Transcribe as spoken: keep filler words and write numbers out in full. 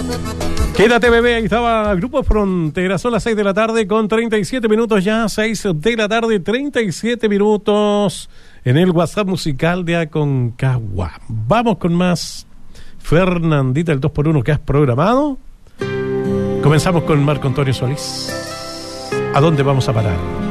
Quédate, bebé, ahí estaba Grupo Frontera. Son las seis de la tarde con treinta y siete minutos ya. seis de la tarde, treinta y siete minutos en el WhatsApp musical de Aconcagua. Vamos con más Fernandita, el dos por uno que has programado. Comenzamos con Marco Antonio Solís. ¿A dónde vamos a parar?